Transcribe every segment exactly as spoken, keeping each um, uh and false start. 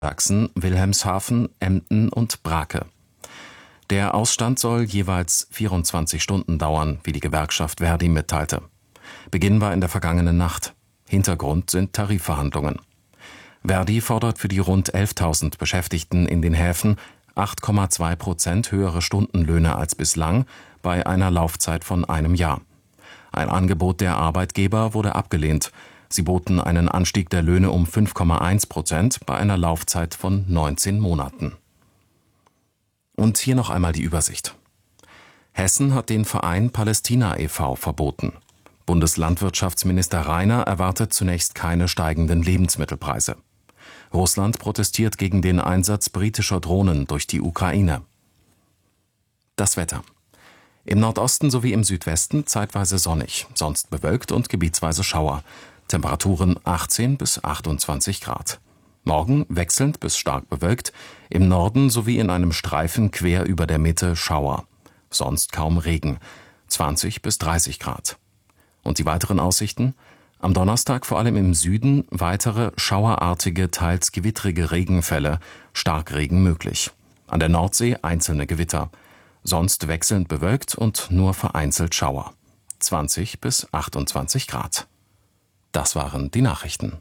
Sachsen, Wilhelmshaven, Emden und Brake. Der Ausstand soll jeweils vierundzwanzig Stunden dauern, wie die Gewerkschaft Verdi mitteilte. Beginn war in der vergangenen Nacht. Hintergrund sind Tarifverhandlungen. Verdi fordert für die rund elftausend Beschäftigten in den Häfen acht Komma zwei Prozent höhere Stundenlöhne als bislang bei einer Laufzeit von einem Jahr. Ein Angebot der Arbeitgeber wurde abgelehnt. Sie boten einen Anstieg der Löhne um fünf Komma eins Prozent bei einer Laufzeit von neunzehn Monaten. Und hier noch einmal die Übersicht. Hessen hat den Verein Palästina e V verboten. Bundeslandwirtschaftsminister Rainer erwartet zunächst keine steigenden Lebensmittelpreise. Russland protestiert gegen den Einsatz britischer Drohnen durch die Ukraine. Das Wetter. Im Nordosten sowie im Südwesten zeitweise sonnig, sonst bewölkt und gebietsweise Schauer. Temperaturen achtzehn bis achtundzwanzig Grad. Morgen wechselnd bis stark bewölkt, im Norden sowie in einem Streifen quer über der Mitte Schauer. Sonst kaum Regen, zwanzig bis dreißig Grad. Und die weiteren Aussichten? Am Donnerstag vor allem im Süden weitere schauerartige, teils gewittrige Regenfälle, Starkregen möglich. An der Nordsee einzelne Gewitter. Sonst wechselnd bewölkt und nur vereinzelt Schauer. zwanzig bis achtundzwanzig Grad. Das waren die Nachrichten.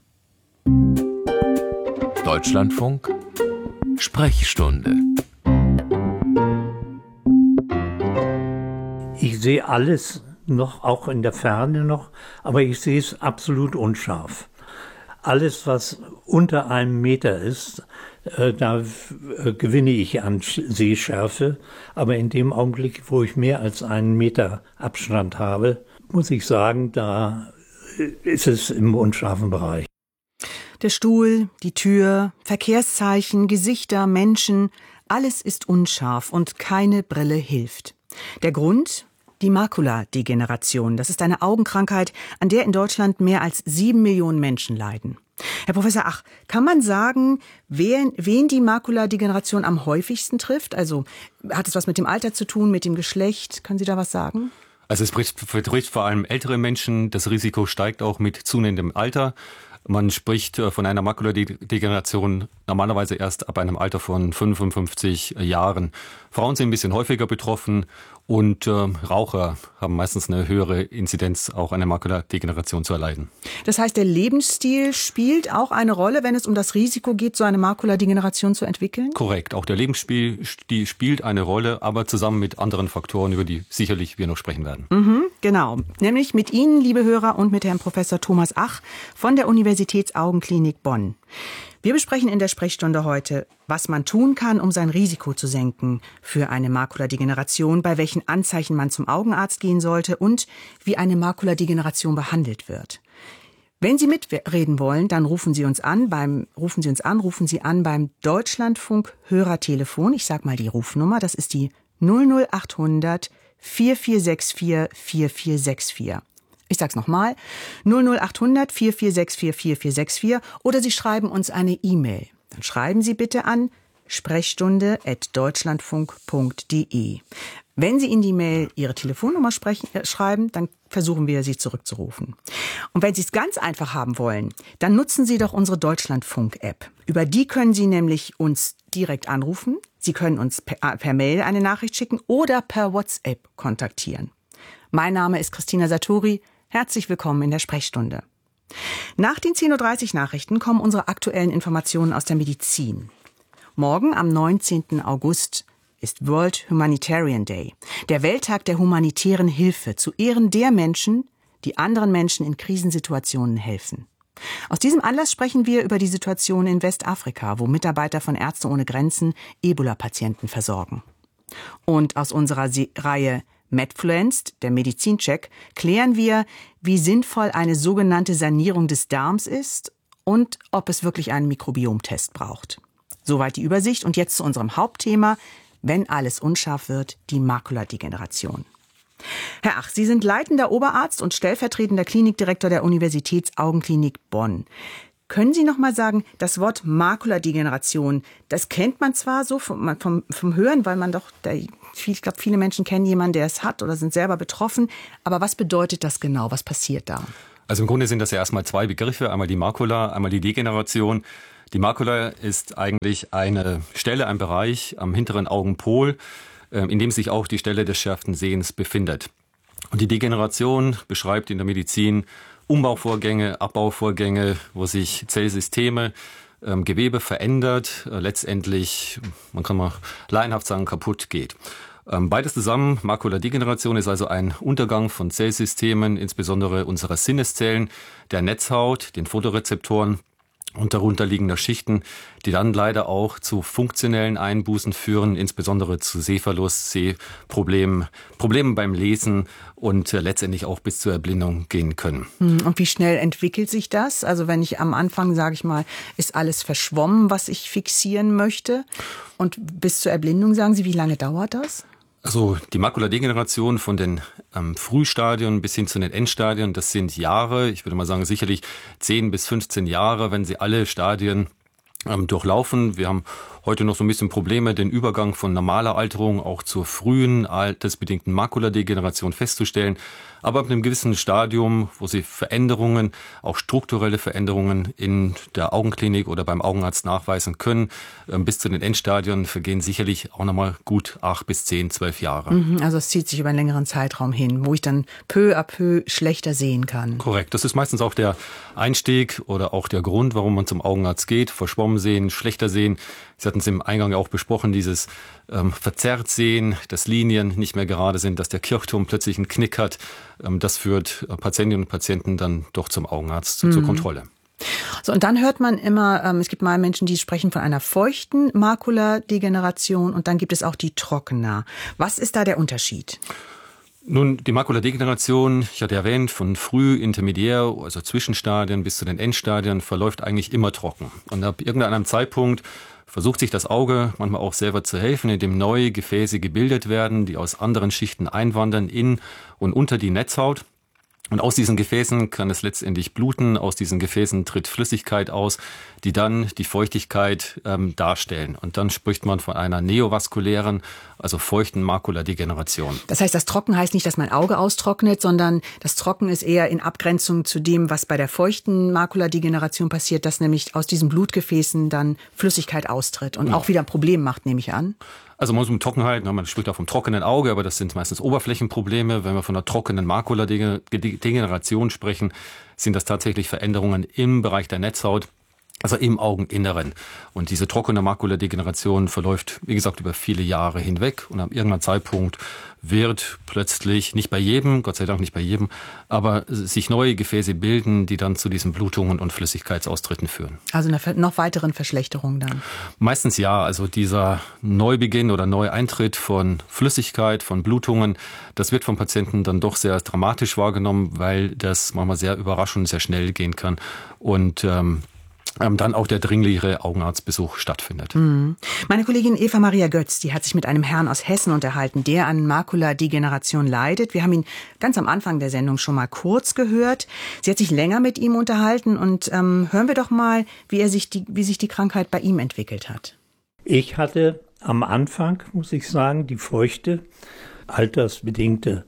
Deutschlandfunk Sprechstunde. Ich sehe alles noch, auch in der Ferne noch, aber ich sehe es absolut unscharf. Alles, was unter einem Meter ist, äh, da äh, gewinne ich an Sehschärfe. Aber in dem Augenblick, wo ich mehr als einen Meter Abstand habe, muss ich sagen, da ist es im unscharfen Bereich. Der Stuhl, die Tür, Verkehrszeichen, Gesichter, Menschen, alles ist unscharf und keine Brille hilft. Der Grund? Die Makuladegeneration. Das ist eine Augenkrankheit, an der in Deutschland mehr als sieben Millionen Menschen leiden. Herr Professor Ach, kann man sagen, wen, wen die Makuladegeneration am häufigsten trifft? Also hat es was mit dem Alter zu tun, mit dem Geschlecht? Können Sie da was sagen? Also es betrifft vor allem ältere Menschen. Das Risiko steigt auch mit zunehmendem Alter. Man spricht von einer Makuladegeneration normalerweise erst ab einem Alter von fünfundfünfzig Jahren. Frauen sind ein bisschen häufiger betroffen und äh, Raucher haben meistens eine höhere Inzidenz, auch eine Makuladegeneration zu erleiden. Das heißt, der Lebensstil spielt auch eine Rolle, wenn es um das Risiko geht, so eine Makuladegeneration zu entwickeln? Korrekt, auch der Lebensstil spielt eine Rolle, aber zusammen mit anderen Faktoren, über die sicherlich wir noch sprechen werden. Mhm, genau, nämlich mit Ihnen, liebe Hörer, und mit Herrn Professor Thomas Ach von der Universitätsaugenklinik Bonn. Wir besprechen in der Sprechstunde heute, was man tun kann, um sein Risiko zu senken für eine Makuladegeneration, bei welchen Anzeichen man zum Augenarzt gehen sollte und wie eine Makuladegeneration behandelt wird. Wenn Sie mitreden wollen, dann rufen Sie uns an beim rufen Sie uns an, rufen Sie an beim Deutschlandfunk Hörertelefon. Ich sag mal die Rufnummer, das ist die null null achthundert vier vier sechs vier vier vier sechs vier. Ich sag's nochmal, null null achthundert vier vier sechs vier vier vier sechs vier oder Sie schreiben uns eine E-Mail. Dann schreiben Sie bitte an sprechstunde at deutschlandfunk punkt de. Wenn Sie in die Mail Ihre Telefonnummer sprechen, äh, schreiben, dann versuchen wir, Sie zurückzurufen. Und wenn Sie es ganz einfach haben wollen, dann nutzen Sie doch unsere Deutschlandfunk-App. Über die können Sie nämlich uns direkt anrufen. Sie können uns per, per Mail eine Nachricht schicken oder per WhatsApp kontaktieren. Mein Name ist Christina Satori. Herzlich willkommen in der Sprechstunde. Nach den zehn Uhr dreißig Nachrichten kommen unsere aktuellen Informationen aus der Medizin. Morgen am neunzehnten August ist World Humanitarian Day, der Welttag der humanitären Hilfe zu Ehren der Menschen, die anderen Menschen in Krisensituationen helfen. Aus diesem Anlass sprechen wir über die Situation in Westafrika, wo Mitarbeiter von Ärzte ohne Grenzen Ebola-Patienten versorgen. Und aus unserer Se- Reihe Medfluenced, der Medizincheck, klären wir, wie sinnvoll eine sogenannte Sanierung des Darms ist und ob es wirklich einen Mikrobiomtest braucht. Soweit die Übersicht und jetzt zu unserem Hauptthema, wenn alles unscharf wird, die Makuladegeneration. Herr Ach, Sie sind leitender Oberarzt und stellvertretender Klinikdirektor der Universitätsaugenklinik Bonn. Können Sie noch mal sagen, das Wort Makuladegeneration, das kennt man zwar so vom, vom, vom Hören, weil man doch, der, ich glaube, viele Menschen kennen jemanden, der es hat oder sind selber betroffen. Aber was bedeutet das genau? Was passiert da? Also im Grunde sind das ja erstmal zwei Begriffe, einmal die Makula, einmal die Degeneration. Die Makula ist eigentlich eine Stelle, ein Bereich am hinteren Augenpol, in dem sich auch die Stelle des schärfsten Sehens befindet. Und die Degeneration beschreibt in der Medizin Umbauvorgänge, Abbauvorgänge, wo sich Zellsysteme, ähm, Gewebe verändert, äh, letztendlich, man kann mal laienhaft sagen, kaputt geht. Ähm, beides zusammen, Makuladegeneration ist also ein Untergang von Zellsystemen, insbesondere unserer Sinneszellen, der Netzhaut, den Photorezeptoren und darunter liegender Schichten, die dann leider auch zu funktionellen Einbußen führen, insbesondere zu Sehverlust, Sehproblemen, Problemen beim Lesen und äh, letztendlich auch bis zur Erblindung gehen können. Und wie schnell entwickelt sich das? Also wenn ich am Anfang, sage ich mal, ist alles verschwommen, was ich fixieren möchte, und bis zur Erblindung, sagen Sie, wie lange dauert das? Also die Makuladegeneration von den ähm, Frühstadien bis hin zu den Endstadien, das sind Jahre, ich würde mal sagen sicherlich zehn bis fünfzehn Jahre, wenn sie alle Stadien ähm, durchlaufen. Wir haben heute noch so ein bisschen Probleme, den Übergang von normaler Alterung auch zur frühen, altersbedingten Makuladegeneration festzustellen. Aber ab einem gewissen Stadium, wo Sie Veränderungen, auch strukturelle Veränderungen in der Augenklinik oder beim Augenarzt nachweisen können, bis zu den Endstadien vergehen sicherlich auch nochmal gut acht bis zehn, zwölf Jahre. Also es zieht sich über einen längeren Zeitraum hin, wo ich dann peu à peu schlechter sehen kann. Korrekt. Das ist meistens auch der Einstieg oder auch der Grund, warum man zum Augenarzt geht. Verschwommen sehen, schlechter sehen. Sie hatten es im Eingang ja auch besprochen, dieses ähm, verzerrt sehen, dass Linien nicht mehr gerade sind, dass der Kirchturm plötzlich einen Knick hat. Ähm, das führt äh, Patientinnen und Patienten dann doch zum Augenarzt, mhm. zur Kontrolle. So, und dann hört man immer, ähm, es gibt mal Menschen, die sprechen von einer feuchten Makuladegeneration, und dann gibt es auch die trockene. Was ist da der Unterschied? Nun, die Makuladegeneration, ich hatte erwähnt, von früh, intermediär, also Zwischenstadien bis zu den Endstadien, verläuft eigentlich immer trocken. Und ab irgendeinem Zeitpunkt versucht sich das Auge manchmal auch selber zu helfen, indem neue Gefäße gebildet werden, die aus anderen Schichten einwandern in und unter die Netzhaut. Und aus diesen Gefäßen kann es letztendlich bluten, aus diesen Gefäßen tritt Flüssigkeit aus, die dann die Feuchtigkeit ähm, darstellen. Und dann spricht man von einer neovaskulären, also feuchten Makuladegeneration. Das heißt, das Trocken heißt nicht, dass mein Auge austrocknet, sondern das Trocken ist eher in Abgrenzung zu dem, was bei der feuchten Makuladegeneration passiert, dass nämlich aus diesen Blutgefäßen dann Flüssigkeit austritt und ja. auch wieder ein Problem macht, nehme ich an. Also man muss mit Trockenheit, man spricht auch vom trockenen Auge, aber das sind meistens Oberflächenprobleme. Wenn wir von einer trockenen Makuladegeneration sprechen, sind das tatsächlich Veränderungen im Bereich der Netzhaut, also im Augeninneren. Und diese trockene Makuladegeneration verläuft, wie gesagt, über viele Jahre hinweg. Und am irgendeinem Zeitpunkt wird plötzlich, nicht bei jedem, Gott sei Dank nicht bei jedem, aber sich neue Gefäße bilden, die dann zu diesen Blutungen und Flüssigkeitsaustritten führen. Also eine noch weiteren Verschlechterung dann? Meistens ja. Also dieser Neubeginn oder Neueintritt von Flüssigkeit, von Blutungen, das wird vom Patienten dann doch sehr dramatisch wahrgenommen, weil das manchmal sehr überraschend, sehr schnell gehen kann. Und ähm, dann auch der dringlichere Augenarztbesuch stattfindet. Mhm. Meine Kollegin Eva Maria Götz, die hat sich mit einem Herrn aus Hessen unterhalten, der an Makuladegeneration leidet. Wir haben ihn ganz am Anfang der Sendung schon mal kurz gehört. Sie hat sich länger mit ihm unterhalten, und ähm, hören wir doch mal, wie, er sich die, wie sich die Krankheit bei ihm entwickelt hat. Ich hatte am Anfang, muss ich sagen, die feuchte, altersbedingte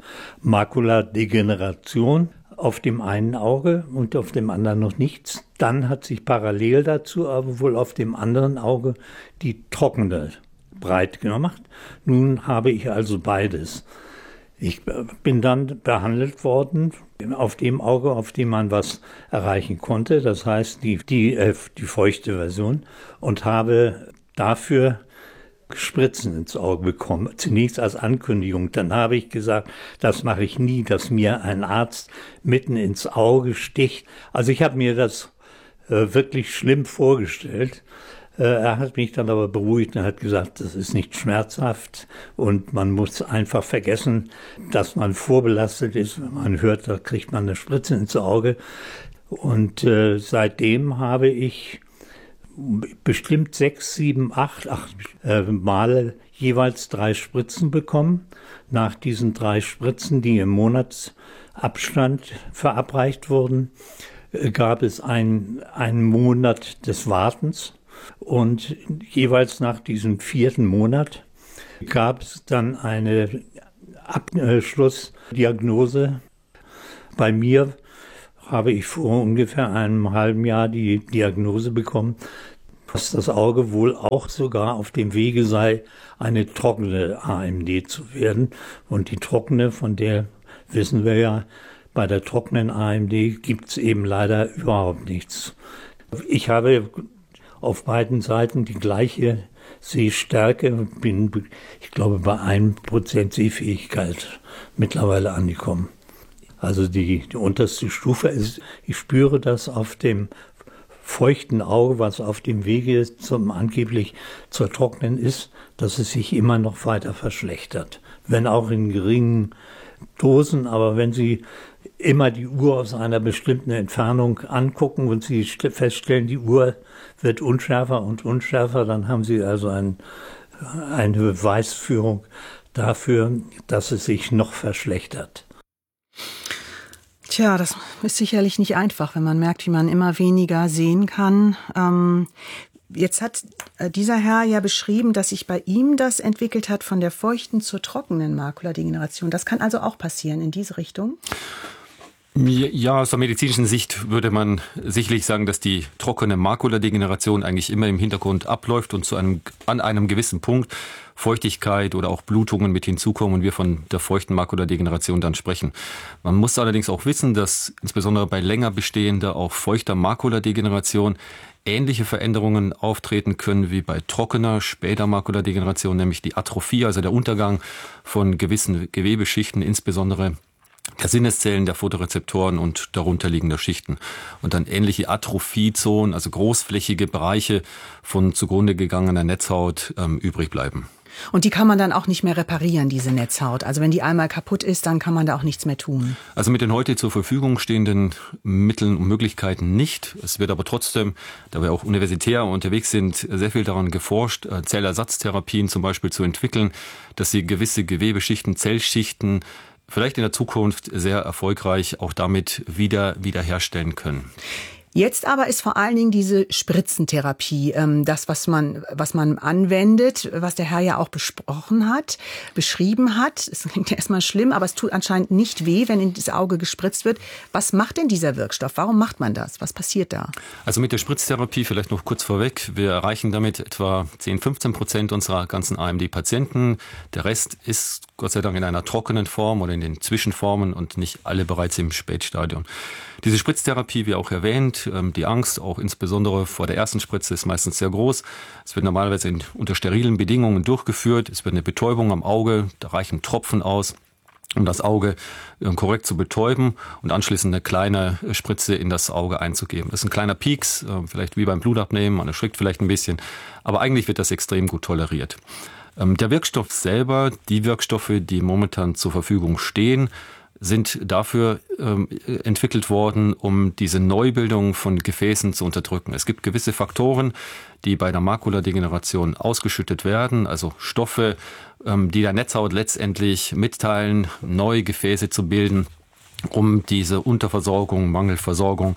Makuladegeneration auf dem einen Auge und auf dem anderen noch nichts. Dann hat sich parallel dazu aber wohl auf dem anderen Auge die trockene breit gemacht. Nun habe ich also beides. Ich bin dann behandelt worden auf dem Auge, auf dem man was erreichen konnte, das heißt die, die, äh, die feuchte Version, und habe dafür Spritzen ins Auge bekommen, zunächst als Ankündigung. Dann habe ich gesagt, das mache ich nie, dass mir ein Arzt mitten ins Auge sticht. Also ich habe mir das äh, wirklich schlimm vorgestellt. Äh, er hat mich dann aber beruhigt und hat gesagt, das ist nicht schmerzhaft und man muss einfach vergessen, dass man vorbelastet ist. Wenn man hört, da kriegt man eine Spritze ins Auge. Und äh, seitdem habe ich bestimmt sechs, sieben, acht, acht äh, Male jeweils drei Spritzen bekommen. Nach diesen drei Spritzen, die im Monatsabstand verabreicht wurden, äh, gab es ein, einen Monat des Wartens. Und jeweils nach diesem vierten Monat gab es dann eine Abschlussdiagnose. Bei mir habe ich vor ungefähr einem halben Jahr die Diagnose bekommen, dass das Auge wohl auch sogar auf dem Wege sei, eine trockene A M D zu werden. Und die trockene, von der wissen wir ja, bei der trockenen A M D gibt es eben leider überhaupt nichts. Ich habe auf beiden Seiten die gleiche Sehstärke und bin, ich glaube, bei einem Prozent Sehfähigkeit mittlerweile angekommen. Also die, die unterste Stufe ist, ich spüre das auf dem feuchten Auge, was auf dem Wege zum angeblich zur trocknen ist, dass es sich immer noch weiter verschlechtert. Wenn auch in geringen Dosen, aber wenn Sie immer die Uhr aus einer bestimmten Entfernung angucken und Sie feststellen, die Uhr wird unschärfer und unschärfer, dann haben Sie also ein, eine Beweisführung dafür, dass es sich noch verschlechtert. Tja, das ist sicherlich nicht einfach, wenn man merkt, wie man immer weniger sehen kann. Ähm, jetzt hat dieser Herr ja beschrieben, dass sich bei ihm das entwickelt hat von der feuchten zur trockenen Makuladegeneration. Das kann also auch passieren in diese Richtung? Ja, aus der medizinischen Sicht würde man sicherlich sagen, dass die trockene Makuladegeneration eigentlich immer im Hintergrund abläuft und zu einem, an einem gewissen Punkt Feuchtigkeit oder auch Blutungen mit hinzukommen und wir von der feuchten Makuladegeneration dann sprechen. Man muss allerdings auch wissen, dass insbesondere bei länger bestehender, auch feuchter Makuladegeneration ähnliche Veränderungen auftreten können wie bei trockener, später Makuladegeneration, nämlich die Atrophie, also der Untergang von gewissen Gewebeschichten, insbesondere der Sinneszellen, der Photorezeptoren und darunter liegender Schichten. Und dann ähnliche Atrophiezonen, also großflächige Bereiche von zugrunde gegangener Netzhaut ähm, übrig bleiben. Und die kann man dann auch nicht mehr reparieren, diese Netzhaut. Also wenn die einmal kaputt ist, dann kann man da auch nichts mehr tun. Also mit den heute zur Verfügung stehenden Mitteln und Möglichkeiten nicht. Es wird aber trotzdem, da wir auch universitär unterwegs sind, sehr viel daran geforscht, Zellersatztherapien zum Beispiel zu entwickeln, dass sie gewisse Gewebeschichten, Zellschichten vielleicht in der Zukunft sehr erfolgreich auch damit wieder wiederherstellen können. Jetzt aber ist vor allen Dingen diese Spritzentherapie ähm, das, was man, was man anwendet, was der Herr ja auch besprochen hat, beschrieben hat. Es klingt ja erstmal schlimm, aber es tut anscheinend nicht weh, wenn in das Auge gespritzt wird. Was macht denn dieser Wirkstoff? Warum macht man das? Was passiert da? Also mit der Spritztherapie, vielleicht noch kurz vorweg, wir erreichen damit etwa zehn, fünfzehn Prozent unserer ganzen A M D-Patienten. Der Rest ist Gott sei Dank in einer trockenen Form oder in den Zwischenformen und nicht alle bereits im Spätstadium. Diese Spritztherapie, wie auch erwähnt, die Angst, auch insbesondere vor der ersten Spritze, ist meistens sehr groß. Es wird normalerweise in, unter sterilen Bedingungen durchgeführt. Es wird eine Betäubung am Auge, da reichen Tropfen aus, um das Auge korrekt zu betäuben und anschließend eine kleine Spritze in das Auge einzugeben. Das ist ein kleiner Pieks, vielleicht wie beim Blutabnehmen, man erschrickt vielleicht ein bisschen, aber eigentlich wird das extrem gut toleriert. Der Wirkstoff selber, die Wirkstoffe, die momentan zur Verfügung stehen, sind dafür ähm, entwickelt worden, um diese Neubildung von Gefäßen zu unterdrücken. Es gibt gewisse Faktoren, die bei der Makuladegeneration ausgeschüttet werden, also Stoffe, ähm, die der Netzhaut letztendlich mitteilen, neue Gefäße zu bilden, um diese Unterversorgung, Mangelversorgung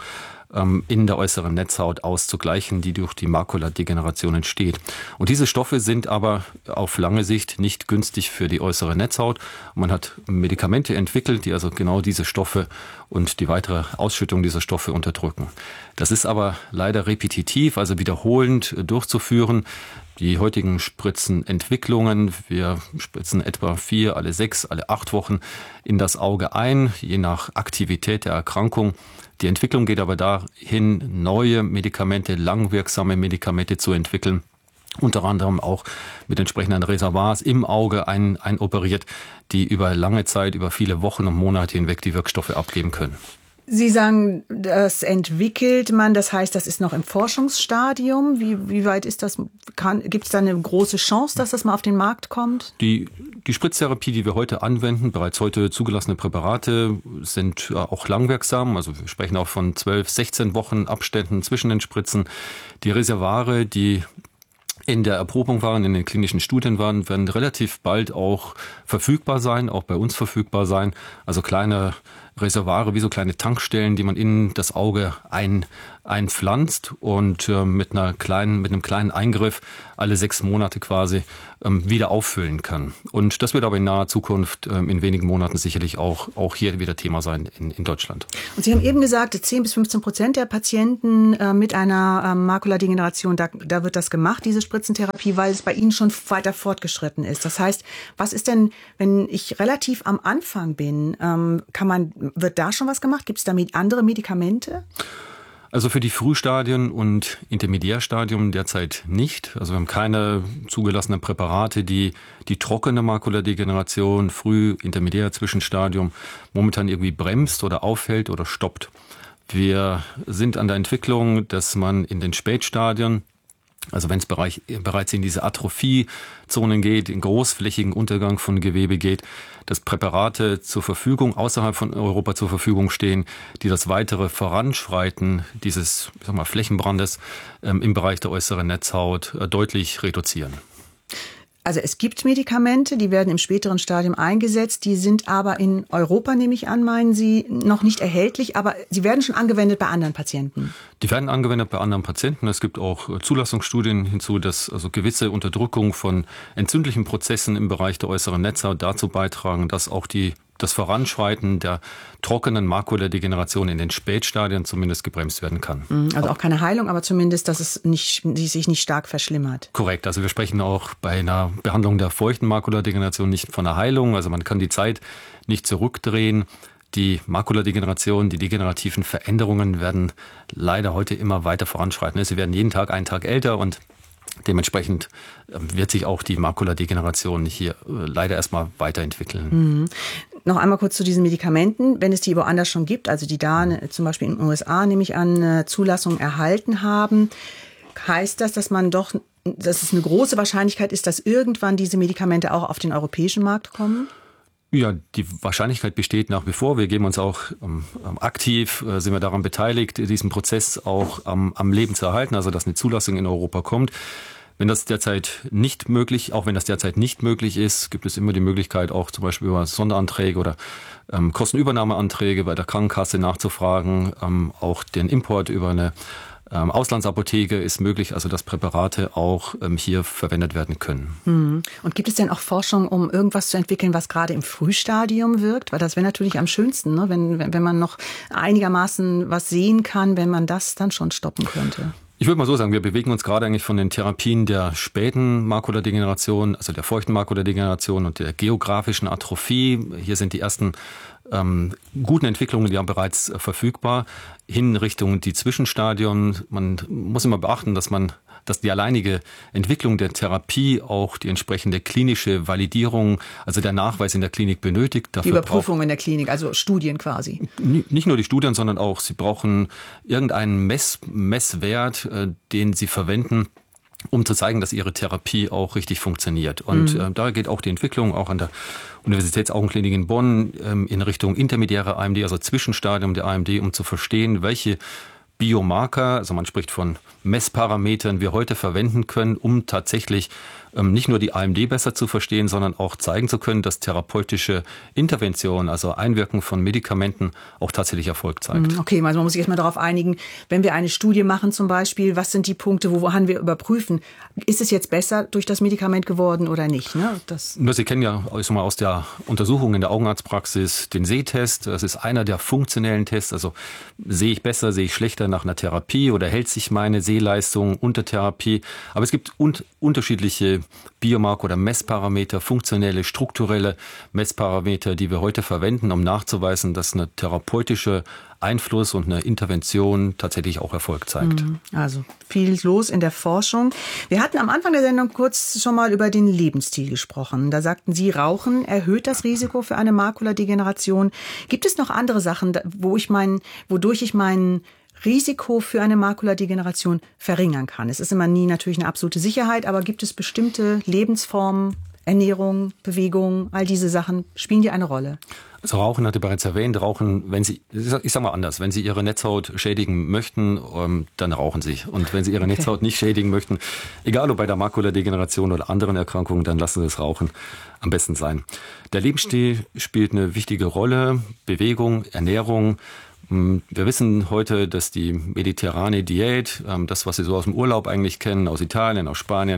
in der äußeren Netzhaut auszugleichen, die durch die Makuladegeneration entsteht. Und diese Stoffe sind aber auf lange Sicht nicht günstig für die äußere Netzhaut. Man hat Medikamente entwickelt, die also genau diese Stoffe und die weitere Ausschüttung dieser Stoffe unterdrücken. Das ist aber leider repetitiv, also wiederholend durchzuführen. Die heutigen Spritzenentwicklungen, wir spritzen etwa vier, alle sechs, alle acht Wochen in das Auge ein, je nach Aktivität der Erkrankung. Die Entwicklung geht aber dahin, neue Medikamente, langwirksame Medikamente zu entwickeln, unter anderem auch mit entsprechenden Reservoirs im Auge ein, einoperiert, die über lange Zeit, über viele Wochen und Monate hinweg die Wirkstoffe abgeben können. Sie sagen, das entwickelt man, das heißt, das ist noch im Forschungsstadium. Wie, wie weit ist das? Gibt es da eine große Chance, dass das mal auf den Markt kommt? Die, die Spritztherapie, die wir heute anwenden, bereits heute zugelassene Präparate, sind auch langwirksam. Also wir sprechen auch von zwölf, sechzehn Wochen Abständen zwischen den Spritzen. Die Reservoire, die in der Erprobung waren, in den klinischen Studien waren, werden relativ bald auch verfügbar sein, auch bei uns verfügbar sein. Also kleine Reservoire, wie so kleine Tankstellen, die man in das Auge ein, einpflanzt und äh, mit einer kleinen, mit einem kleinen Eingriff alle sechs Monate quasi ähm, wieder auffüllen kann. Und das wird aber in naher Zukunft ähm, in wenigen Monaten sicherlich auch, auch hier wieder Thema sein in, in Deutschland. Und Sie haben eben gesagt, zehn bis fünfzehn Prozent der Patienten äh, mit einer äh, Makuladegeneration, da, da wird das gemacht, diese Spritzentherapie, weil es bei Ihnen schon weiter fortgeschritten ist. Das heißt, was ist denn, wenn ich relativ am Anfang bin, ähm, kann man, wird da schon was gemacht? Gibt es damit andere Medikamente? Also für die Frühstadien und Intermediärstadium derzeit nicht. Also wir haben keine zugelassenen Präparate, die die trockene Makuladegeneration, Früh-, Intermediär-, Zwischenstadium momentan irgendwie bremst oder aufhält oder stoppt. Wir sind an der Entwicklung, dass man in den Spätstadien, also wenn es Bereich, bereits in diese Atrophiezonen geht, in großflächigen Untergang von Gewebe geht, dass Präparate zur Verfügung, außerhalb von Europa zur Verfügung stehen, die das weitere Voranschreiten dieses, ich sag mal, Flächenbrandes ähm, im Bereich der äußeren Netzhaut äh, deutlich reduzieren. Also es gibt Medikamente, die werden im späteren Stadium eingesetzt, die sind aber in Europa, nehme ich an, meinen Sie, noch nicht erhältlich, aber sie werden schon angewendet bei anderen Patienten. Die werden angewendet bei anderen Patienten. Es gibt auch Zulassungsstudien hinzu, dass also gewisse Unterdrückung von entzündlichen Prozessen im Bereich der äußeren Netzhaut dazu beitragen, dass auch die das Voranschreiten der trockenen Makuladegeneration in den Spätstadien zumindest gebremst werden kann. Also auch keine Heilung, aber zumindest, dass es nicht, die sich nicht stark verschlimmert. Korrekt. Also wir sprechen auch bei einer Behandlung der feuchten Makuladegeneration nicht von einer Heilung. Also man kann die Zeit nicht zurückdrehen. Die Makuladegeneration, die degenerativen Veränderungen werden leider heute immer weiter voranschreiten. Sie werden jeden Tag einen Tag älter und dementsprechend wird sich auch die Makuladegeneration hier leider erstmal weiterentwickeln. Mhm. Noch einmal kurz zu diesen Medikamenten. Wenn es die woanders schon gibt, also die da zum Beispiel in den U S A, nehme ich an, eine Zulassung erhalten haben, heißt das, dass man doch, dass es eine große Wahrscheinlichkeit ist, dass irgendwann diese Medikamente auch auf den europäischen Markt kommen? Ja, die Wahrscheinlichkeit besteht nach wie vor. Wir geben uns auch ähm, aktiv, äh, sind wir daran beteiligt, diesen Prozess auch ähm, am Leben zu erhalten, also dass eine Zulassung in Europa kommt. Wenn das derzeit nicht möglich, auch wenn das derzeit nicht möglich ist, gibt es immer die Möglichkeit, auch zum Beispiel über Sonderanträge oder ähm, Kostenübernahmeanträge bei der Krankenkasse nachzufragen. Ähm, auch den Import über eine ähm, Auslandsapotheke ist möglich, also dass Präparate auch ähm, hier verwendet werden können. Hm. Und gibt es denn auch Forschung, um irgendwas zu entwickeln, was gerade im Frühstadium wirkt? Weil das wäre natürlich am schönsten, ne? wenn, wenn man noch einigermaßen was sehen kann, wenn man das dann schon stoppen könnte. Ich würde mal so sagen, wir bewegen uns gerade eigentlich von den Therapien der späten Makuladegeneration, also der feuchten Makuladegeneration und der geografischen Atrophie. Hier sind die ersten ähm, guten Entwicklungen ja bereits äh, verfügbar, hin Richtung die Zwischenstadien. Man muss immer beachten, dass man dass die alleinige Entwicklung der Therapie auch die entsprechende klinische Validierung, also der Nachweis in der Klinik benötigt. Dafür die Überprüfung in der Klinik, also Studien quasi. Nicht nur die Studien, sondern auch, Sie brauchen irgendeinen Mess, Messwert, äh, den Sie verwenden, um zu zeigen, dass Ihre Therapie auch richtig funktioniert. Und mhm. äh, da geht auch die Entwicklung auch an der Universitätsaugenklinik in Bonn ähm, in Richtung intermediäre A M D, also Zwischenstadium der A M D, um zu verstehen, welche Biomarker, also man spricht von Messparametern, wir heute verwenden können, um tatsächlich ähm, nicht nur die A M D besser zu verstehen, sondern auch zeigen zu können, dass therapeutische Intervention, also Einwirken von Medikamenten, auch tatsächlich Erfolg zeigt. Okay, also man muss sich erstmal darauf einigen, wenn wir eine Studie machen zum Beispiel, was sind die Punkte, wo woran wir überprüfen, ist es jetzt besser durch das Medikament geworden oder nicht? Ne? Das Nur Sie kennen ja also mal aus der Untersuchung in der Augenarztpraxis den Sehtest. Das ist einer der funktionellen Tests. Also sehe ich besser, sehe ich schlechter nach einer Therapie oder hält sich meine Sehleistung unter Therapie. Aber es gibt un- unterschiedliche Biomarker oder Messparameter, funktionelle, strukturelle Messparameter, die wir heute verwenden, um nachzuweisen, dass eine therapeutische Einfluss und eine Intervention tatsächlich auch Erfolg zeigt. Also viel los in der Forschung. Wir hatten am Anfang der Sendung kurz schon mal über den Lebensstil gesprochen. Da sagten Sie, Rauchen erhöht das Risiko für eine Makuladegeneration. Gibt es noch andere Sachen, wo ich mein, wodurch ich mein Risiko für eine Makuladegeneration verringern kann? Es ist immer nie natürlich eine absolute Sicherheit, aber gibt es bestimmte Lebensformen, Ernährung, Bewegung, all diese Sachen, spielen die eine Rolle? Also Rauchen hatte ich bereits erwähnt. Rauchen, wenn Sie, ich sage mal anders, wenn Sie Ihre Netzhaut schädigen möchten, dann rauchen Sie. Und wenn Sie Ihre okay. Netzhaut nicht schädigen möchten, egal ob bei der Makuladegeneration oder anderen Erkrankungen, dann lassen Sie das Rauchen am besten sein. Der Lebensstil spielt eine wichtige Rolle. Bewegung, Ernährung. Wir wissen heute, dass die mediterrane Diät, das, was Sie so aus dem Urlaub eigentlich kennen, aus Italien, aus Spanien,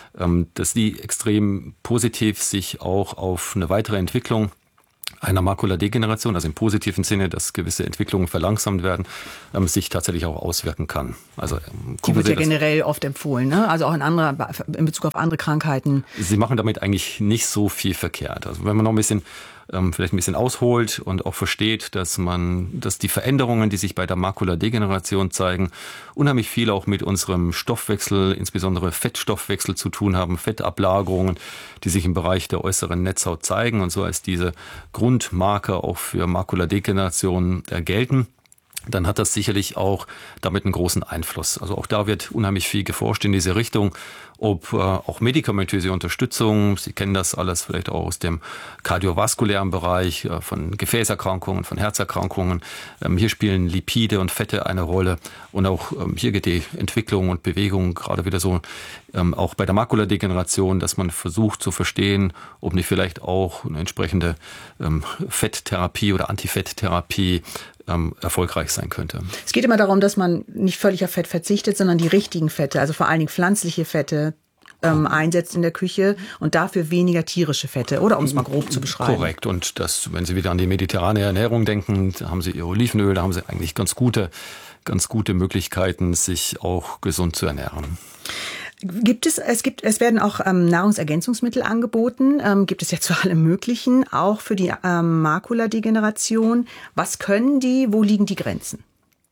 dass die extrem positiv sich auch auf eine weitere Entwicklung einer Makuladegeneration, also im positiven Sinne, dass gewisse Entwicklungen verlangsamt werden, ähm, sich tatsächlich auch auswirken kann. Also ähm, die wird ja generell oft empfohlen, ne? Also auch in, andere, in Bezug auf andere Krankheiten. Sie machen damit eigentlich nicht so viel verkehrt. Also wenn man noch ein bisschen ähm, vielleicht ein bisschen ausholt und auch versteht, dass man, dass die Veränderungen, die sich bei der Makuladegeneration zeigen, unheimlich viel auch mit unserem Stoffwechsel, insbesondere Fettstoffwechsel zu tun haben, Fettablagerungen, die sich im Bereich der äußeren Netzhaut zeigen und so als diese Grundmarker auch für Makuladegeneration äh, gelten. Dann hat das sicherlich auch damit einen großen Einfluss. Also auch da wird unheimlich viel geforscht in diese Richtung, ob äh, auch medikamentöse Unterstützung, Sie kennen das alles vielleicht auch aus dem kardiovaskulären Bereich, äh, von Gefäßerkrankungen, von Herzerkrankungen. Ähm, hier spielen Lipide und Fette eine Rolle und auch ähm, hier geht die Entwicklung und Bewegung gerade wieder so, ähm, auch bei der Makuladegeneration, dass man versucht zu verstehen, ob nicht vielleicht auch eine entsprechende ähm, Fetttherapie oder Antifetttherapie Ähm, erfolgreich sein könnte. Es geht immer darum, dass man nicht völlig auf Fett verzichtet, sondern die richtigen Fette, also vor allen Dingen pflanzliche Fette, ähm, einsetzt in der Küche und dafür weniger tierische Fette, oder um es mal grob zu beschreiben. Korrekt. Und das, wenn Sie wieder an die mediterrane Ernährung denken, da haben Sie Ihr Olivenöl, da haben Sie eigentlich ganz gute, ganz gute Möglichkeiten, sich auch gesund zu ernähren. Gibt es, es gibt, es werden auch ähm, Nahrungsergänzungsmittel angeboten, ähm, gibt es ja zu allem Möglichen, auch für die ähm, Makuladegeneration. Was können die, wo liegen die Grenzen?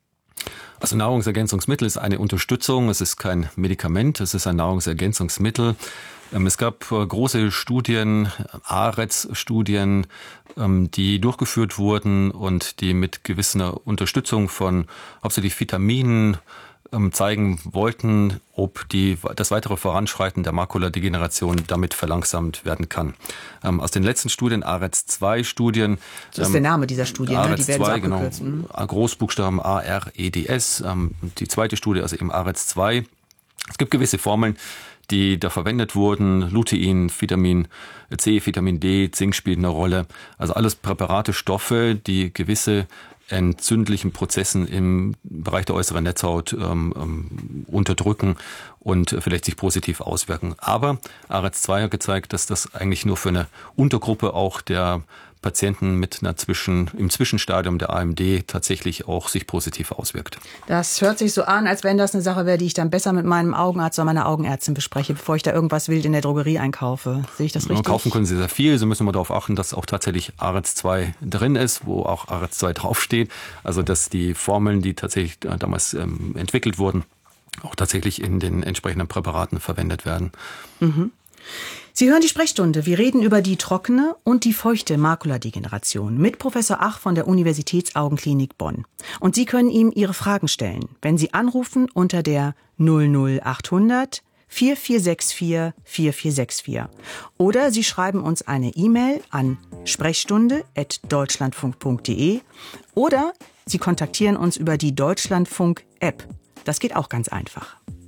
Also Nahrungsergänzungsmittel ist eine Unterstützung, es ist kein Medikament, es ist ein Nahrungsergänzungsmittel. Ähm, es gab äh, große Studien, A R E Z-Studien, ähm, die durchgeführt wurden und die mit gewisser Unterstützung von hauptsächlich Vitaminen zeigen wollten, ob die, das weitere Voranschreiten der Makuladegeneration damit verlangsamt werden kann. Ähm, aus den letzten Studien, A R E Z zwei Studien. Das ist der Name dieser Studien, A R E Z ne? Die werden so abgekürzt. Genau, Großbuchstaben A R E D S. Ähm, die zweite Studie, also eben A R E Z zwei. Es gibt gewisse Formeln, die da verwendet wurden. Lutein, Vitamin C, Vitamin D, Zink spielt eine Rolle. Also alles Präparate, Stoffe, die gewisse entzündlichen Prozessen im Bereich der äußeren Netzhaut ähm, ähm, unterdrücken und vielleicht sich positiv auswirken. Aber A R E Z zwei hat gezeigt, dass das eigentlich nur für eine Untergruppe auch der Patienten mit einer Zwischen, im Zwischenstadium der A M D tatsächlich auch sich positiv auswirkt. Das hört sich so an, als wenn das eine Sache wäre, die ich dann besser mit meinem Augenarzt oder meiner Augenärztin bespreche, bevor ich da irgendwas wild in der Drogerie einkaufe. Sehe ich das richtig? Kaufen können Sie sehr viel. Sie müssen immer darauf achten, dass auch tatsächlich A R E Z zwei drin ist, wo auch A R E Z zwei draufsteht. Also dass die Formeln, die tatsächlich damals ähm, entwickelt wurden, auch tatsächlich in den entsprechenden Präparaten verwendet werden. Mhm. Sie hören die Sprechstunde. Wir reden über die trockene und die feuchte Makuladegeneration mit Professor Ach von der Universitätsaugenklinik Bonn. Und Sie können ihm Ihre Fragen stellen, wenn Sie anrufen unter der null null achthundert vier vier sechs vier vier vier sechs vier. Oder Sie schreiben uns eine E-Mail an sprechstunde at deutschlandfunk punkt de oder Sie kontaktieren uns über die Deutschlandfunk-App. Das geht auch ganz einfach.